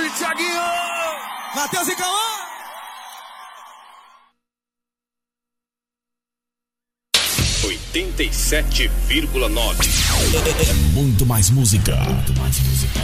Salve, Thiaguinho! Matheus e Cauã! 87,9. É muito mais música. Muito mais música.